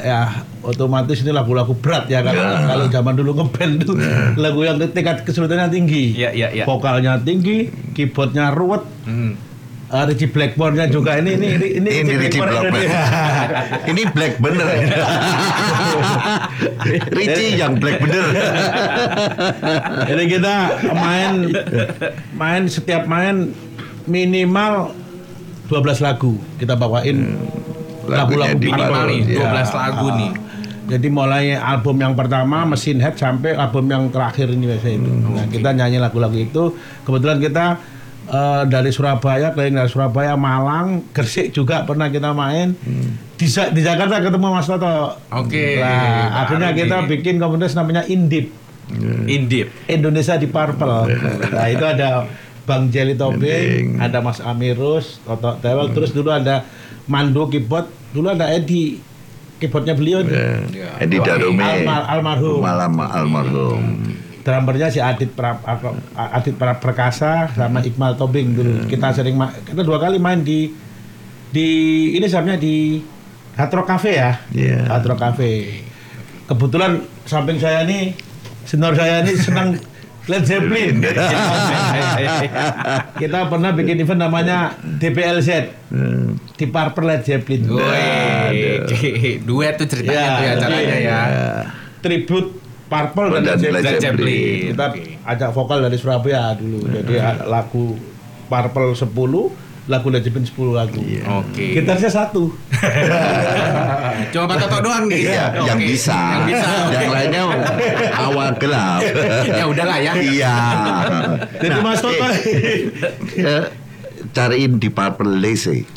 ya otomatis ini lagu-lagu berat ya kalau zaman dulu ngeband tuh lagu yang tingkat kesulitannya tinggi. Iya. Vokalnya tinggi, keyboardnya ruwet. Richie Blackmore-nya juga ini Richie Blackmore. Ini black bener. Richie yang black bener. Jadi kita main setiap main minimal 12 lagu kita bawain. Lagu-lagu minimal nih 12 lagu nih. Jadi mulai album yang pertama Mesin Head sampai album yang terakhir ini biasa itu. Nah, kita nyanyi lagu-lagu itu. Kebetulan kita dari Surabaya, keliling dari Surabaya, Malang, Gresik juga pernah kita main. Di Jakarta ketemu Mas Toto. Oke. Nah, akhirnya kita bikin komunitas namanya Indip. Indonesia di Purple. Nah, itu ada Bang Jelly Tobing, ada Mas Amirus, Toto Tewel, terus dulu ada Mando keyboard, dulu ada Edi keyboardnya beliau. Edi Darome. Almarhum. Drummernya si Adit Perkasa sama Iqbal Tobing dulu. Kita sering kita 2 kali main di ini sebenarnya di Hard Rock Cafe ya. Hard Rock Cafe. Kebetulan samping saya nih, senior saya nih senang Led Zeppelin. Kita pernah bikin event namanya DPLZ di Purple Led Zeppelin. Duet tuh ceritanya tuh acaranya ya. Tribute Purple dan Led Zeppelin. Kita ajak vokal dari Surabaya dulu. Jadi lagu Purple 10, lagu Led Zeppelin 10 lagu. Oke. Gitarnya 1. Cuma Pak Toto doang nih. Iya, yang bisa. Yang lainnya awal gelap. Ya udahlah ya. Iya. Jadi Mas Toto cariin di Purple Lazy.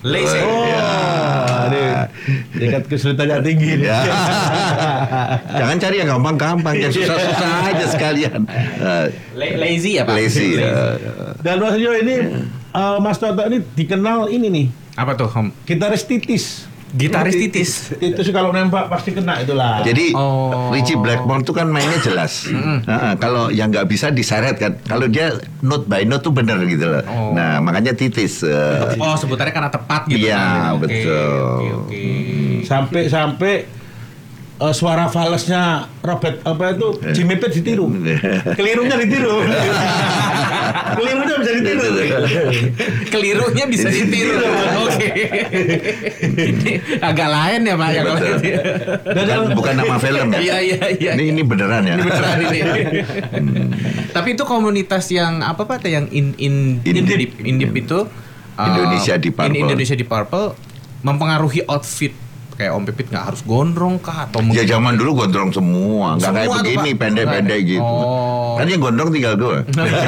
Tingkat kesulitannya tinggi nih. Jangan cari yang gampang-gampang, yang susah-susah aja sekalian. Lazy ya Pak? Lazy. Dan Mas Yo ini Mas Toto ini dikenal ini nih. Apa tuh Om? Gitaris titis. Titis. Titis kalau nembak pasti kena itulah. Jadi Richie Blackmore tuh kan mainnya jelas. Kalau yang nggak bisa diseret kan. Kalau dia note by note tuh bener gitu loh. Nah makanya titis. Sebutannya karena tepat gitu. Iya betul. Sampai suara falesnya Robert Jimmy Page ditiru. Kelirunya ditiru. Kelirunya bisa ditiru. Kelirunya bisa ditiru. Oke. Ini agak lain ya Pak. Bukan nama film ya. Iya. Ini beneran ya. Ini beneran ini. Tapi itu komunitas yang apa Pak? Yang Indip itu Indonesia di Purple mempengaruhi outfit. Kayak Om Pipit nggak harus gondrong kah atau mungkin zaman dulu gondrong semua, nggak kayak begini pendek-pendek gitu. Kan yang gondrong tinggal 2.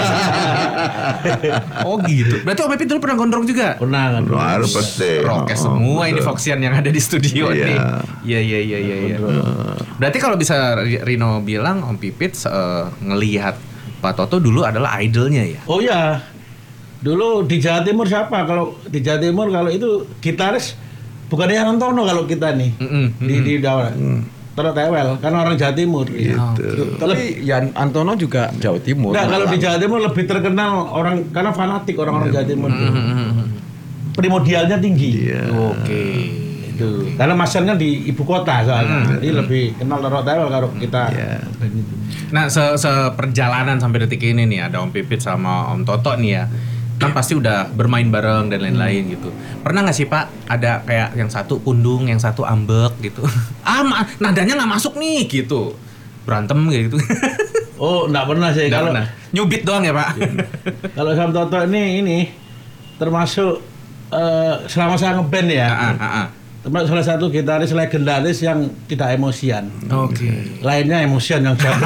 Gitu. Berarti Om Pipit dulu pernah gondrong juga? Pernah kan. Harus pasti. Rokes semua ini Foxian yang ada di studio nih. Iya. Berarti kalau bisa Rino bilang Om Pipit ngelihat Pak Toto dulu adalah idolnya ya? Oh iya. Dulu di Jawa Timur siapa? Kalau di Jawa Timur kalau itu gitaris bukannya yang Antono kalau kita nih di Jawa. Terus Tewel kan orang Jawa Timur. Gitu. Tapi Yan Antono juga Jawa Timur. Enggak, kalau di Jawa Timur lebih terkenal orang karena fanatik orang-orang Jawa Timur. Primordialnya tinggi. Oke. Itu. Karena masternya di ibu kota soalnya. Jadi lebih kenal Terus Tewel kalau kita. Nah, seperjalanan sampai detik ini nih ada Om Pipit sama Om Toto nih ya. Kan pasti udah bermain bareng dan lain-lain gitu. Pernah nggak sih Pak ada kayak yang satu pundung, yang satu ambek gitu? Nadanya nggak masuk nih gitu. Berantem gitu. Oh, nggak pernah sih. Kalau nyubit doang ya Pak. Kalau sama Toto ini termasuk selama saya ngeband ya. Termasuk salah satu gitaris legendaris yang tidak emosian. Oke. Lainnya emosian yang jauh.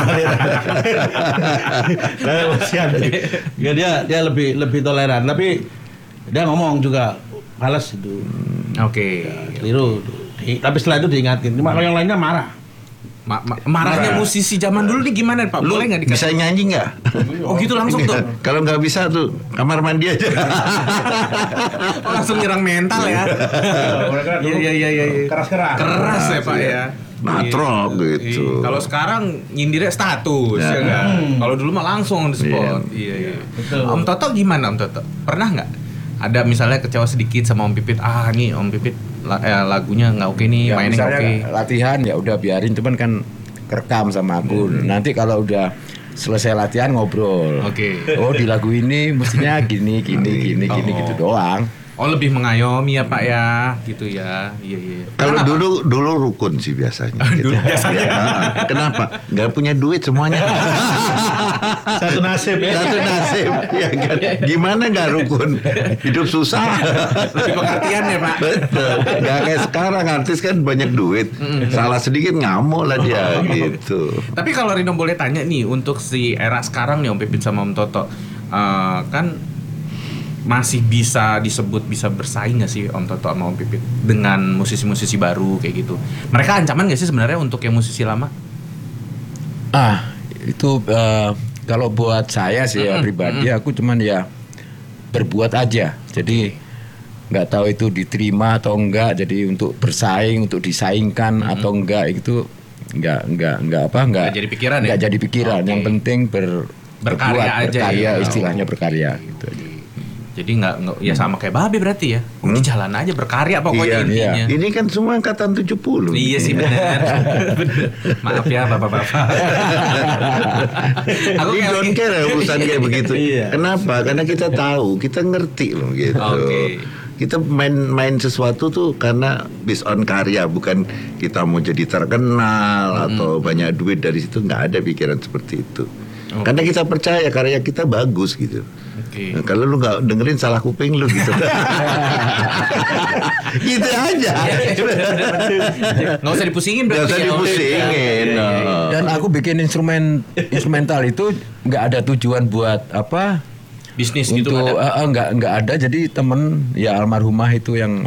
Emosian. Ya dia lebih toleran, tapi dia ngomong juga balas itu. Oke. Keliru. Tapi setelah itu diingatin. Cuma kalau yang lainnya marah. Marahnya musisi zaman dulu nih gimana Pak? Lu boleh nggak dikasih? bisa nyanyi nggak? Oh gitu langsung tuh. Kalau nggak bisa tuh kamar mandi aja. Langsung nyerang mental ya. Iya. Keras ya Pak ya. Natrol gitu. Kalau sekarang nyindirnya status ya kan. Kalau dulu mah langsung on the spot. Iya. Betul. Om Toto gimana Om Toto? Pernah nggak ada misalnya kecewa sedikit sama Om Pipit? Nih Om Pipit lagunya nggak oke nih, Ya, mainnya nggak misalnya oke. latihan ya udah biarin, cuman kan kerekam sama aku. Nanti kalau udah selesai latihan ngobrol. Oke. Oh di lagu ini mestinya gini gini gitu doang. Oh lebih mengayomi ya Pak ya, gitu ya. Iya. Kalau Kenapa? dulu rukun sih biasanya. Dulu biasanya. Ya, kenapa? Nggak punya duit semuanya. Satu nasib ya. Satu nasib, ya kan? Gimana nggak rukun? Hidup susah. Lebih pengertian ya Pak. Betul. Nggak kayak sekarang artis kan banyak duit. Salah sedikit ngamuk lah dia gitu. Tapi kalau Rino boleh tanya nih, untuk si era sekarang nih Om Pipit sama Om Toto, kan masih bisa disebut bisa bersaing nggak sih Om Toto sama Om Pipit dengan musisi-musisi baru kayak gitu? Mereka ancaman nggak sih sebenarnya untuk yang musisi lama? Itu kalau buat saya sih ya pribadi, aku cuman ya berbuat aja. Jadi nggak tahu itu diterima atau enggak. Jadi untuk bersaing, untuk disaingkan atau enggak itu nggak jadi pikiran ya? nggak jadi pikiran. Oke. Yang penting Berkarya aja berkarya, ya. istilahnya berkarya gitu aja. Jadi nggak ya sama kayak Babe berarti ya. Udah jalan aja berkarya pokoknya Iya, intinya. Ini kan semua angkatan 70. Iya sih benar. Maaf ya bapak-bapak. Aku Ini kayak don't care ya urusan kayak begitu. Iya. Kenapa? Karena kita tahu, kita ngerti loh gitu. Oke. Kita main sesuatu tuh karena based on karya, bukan kita mau jadi terkenal atau banyak duit dari situ. Nggak ada pikiran seperti itu. Karena kita percaya karya kita bagus gitu. Oke. Nah, kalau lu nggak dengerin salah kuping lu gitu. Gitu aja. Nggak usah dipusingin Nggak berarti usah ya. dipusingin. Nah. Dan aku bikin instrumental itu nggak ada tujuan buat apa? Bisnis gitu Untuk ada. nggak ada. Jadi temen ya almarhumah itu yang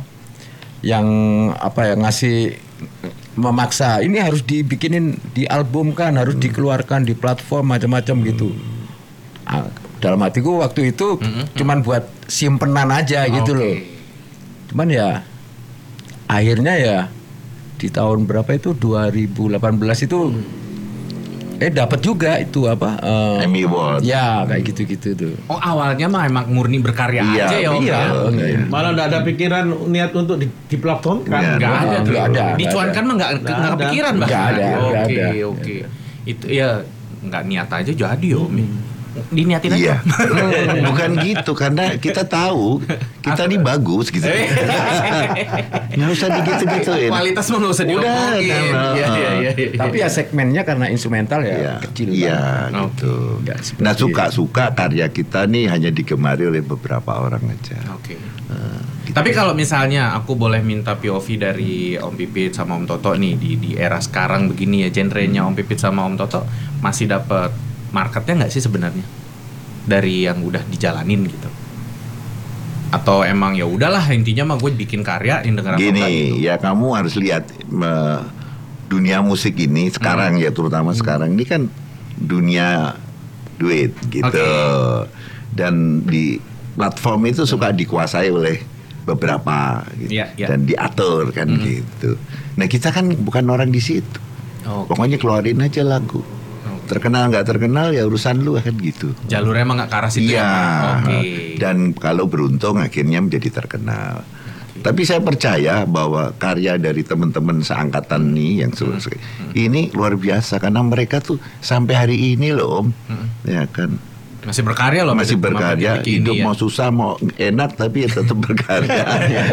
ngasih, memaksa ini harus dibikinin, dialbumkan, harus dikeluarkan di platform macam-macam gitu. Dalam hatiku waktu itu cuman buat simpenan aja gitu loh. Cuman ya akhirnya ya di tahun berapa itu 2018 itu dapat juga itu apa? Emmy Award. Ya kayak gitu-gitu tuh. Oh awalnya mah emang murni berkarya Iya, aja ya Om iya. ya. Iya. Malah nggak ada pikiran niat untuk di platform kan? Nggak Nggak ada tuh. Nggak ada. Dicuankan mah nggak ada. kepikiran bahkan. Nggak ada, nggak Oke ada. oke. Itu ya nggak niat aja jadi Om. Diniatin Iya, aja. bukan gitu karena kita tahu kita ini bagus gitu. Nggak usah digitu-gituin. Kualitas mah nggak usah Udah, diomongin. kan, Iya. Tapi ya segmennya karena instrumental ya kecil Iya, banget. gitu. Nggak seperti- Nah suka-suka karya kita nih hanya digemari oleh beberapa orang aja. Oke. Gitu. Tapi kalau misalnya aku boleh minta POV dari Om Pipit sama Om Toto nih di era sekarang begini ya, genrenya Om Pipit sama Om Toto masih dapat marketnya nggak sih sebenarnya dari yang udah dijalanin gitu? Atau emang ya udahlah intinya mah gue bikin karya yang denger apa enggak Gini, gitu. ya kamu harus lihat dunia musik ini sekarang ya terutama sekarang ini kan dunia duit gitu. Oke. Dan di platform itu suka dikuasai oleh beberapa gitu. Iya, iya. Dan diatur kan gitu. Nah, kita kan bukan orang di situ. Oke. Pokoknya keluarin aja lagu. Terkenal nggak terkenal ya urusan lu kan gitu. Jalurnya emang nggak ke arah situ Iya. ya, Pak? Oke. Dan kalau beruntung akhirnya menjadi terkenal. Tapi saya percaya bahwa karya dari teman-teman seangkatan nih yang ini luar biasa karena mereka tuh sampai hari ini loh Om, ya kan Masih berkarya loh. masih Sama berkarya. Diki ini Hidup ya. mau susah mau enak tapi ya tetap berkarya.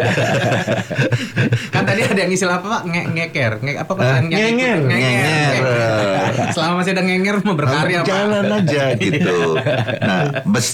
Kan tadi ada yang istilah apa Pak? Ngeker. Apa Pak? Ngenger. Ngenger. Selama masih ada ngenger mau berkarya Pak. Jalan aja gitu. Nah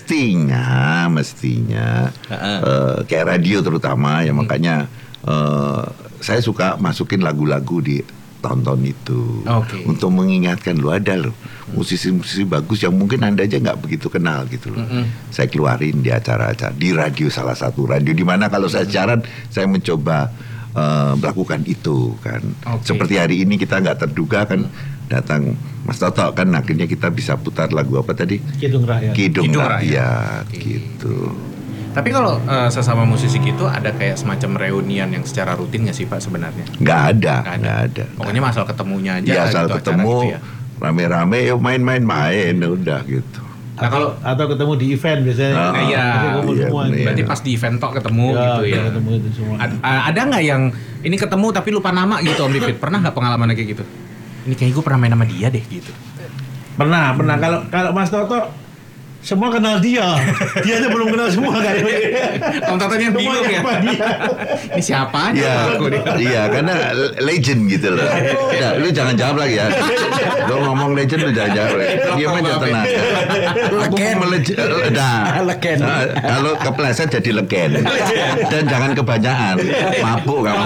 mestinya kayak radio terutama ya makanya saya suka masukin lagu-lagu di tonton itu Oke. untuk mengingatkan lu ada loh musisi-musisi bagus yang mungkin anda aja nggak begitu kenal gitu loh. Saya keluarin di acara-acara di radio, salah satu radio di mana kalau saya siaran saya mencoba melakukan itu kan. Oke. Seperti hari ini kita nggak terduga kan datang Mas Toto kan akhirnya kita bisa putar lagu apa tadi? Kidung Rakyat. Kidung Kidung Rakyat Oke. gitu. Tapi kalau sesama musisi gitu ada kayak semacam reunian yang secara rutin nggak sih Pak sebenarnya? Nggak ada. Pokoknya asal ketemunya aja. Ya asal gitu, acara ketemu gitu ya. rame-rame yuk main udah gitu. Nah, kalau atau ketemu di event biasanya. iya. Jadi kumpul Iya, semua. iya. berarti pas di event tok ketemu gitu ya. Ketemu itu semua. Ada nggak yang ini ketemu tapi lupa nama gitu Om Pipit? Pernah nggak pengalaman kayak gitu? Ini kayaknya gue pernah main sama dia deh gitu. Pernah. Kalau Mas Toto semua kenal dia. Dianya belum kenal semua kayaknya. Om Totonya Semua bingung ya. siapa dia? Ini siapa aja Iya, aku nih? iya karena legend gitu loh. Ya, lu jangan jawab lagi ya. Lu ngomong legend lu jangan jawab lagi. Diam aja tenang. Legend. Nah, Legend. kalau kepleset jadi legend. Dan jangan kebanyakan. Mabuk kamu.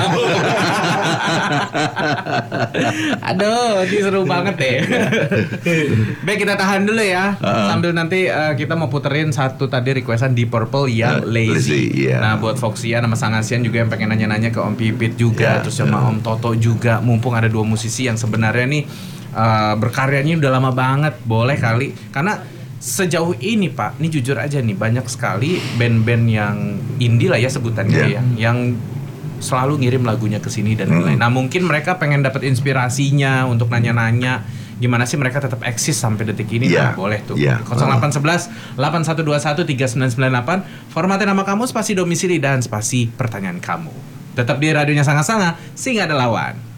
Aduh, ini seru banget deh. Baik, kita tahan dulu ya. Sambil nanti kita mau puterin satu tadi requestan Deep Purple yang Lazy. Lazy, iya. Nah, buat Foxia sama Sangasian juga yang pengen nanya-nanya ke Om Pipit juga, Iya, terus sama Om Toto juga. Mumpung ada dua musisi yang sebenarnya nih berkaryanya udah lama banget, boleh kali. Karena sejauh ini Pak, ini jujur aja nih banyak sekali band-band yang indie lah ya sebutannya ya, yang selalu ngirim lagunya ke sini dan lain-lain. Nah, mungkin mereka pengen dapat inspirasinya untuk nanya-nanya gimana sih mereka tetap eksis sampai detik ini. Iya. Nah, boleh tuh. Iya. 0811 8121 3998. Formatnya nama kamu, spasi domisili dan spasi pertanyaan kamu. Tetap di radionya Sanga-Sanga, sing ada lawan.